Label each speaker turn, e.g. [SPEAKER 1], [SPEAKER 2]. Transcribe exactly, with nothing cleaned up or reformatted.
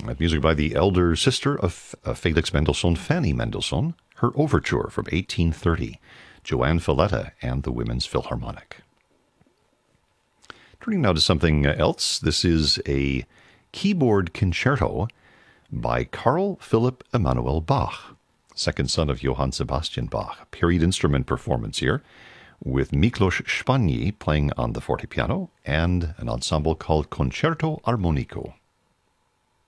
[SPEAKER 1] Uh, Music by the elder sister of uh, Felix Mendelssohn, Fanny Mendelssohn, her overture from eighteen thirty, Joanne Falletta and the Women's Philharmonic. Turning now to something else, this is a keyboard concerto by Carl Philipp Emanuel Bach, second son of Johann Sebastian Bach. A period instrument performance here with Miklos Spani playing on the fortepiano and an ensemble called Concerto Armonico.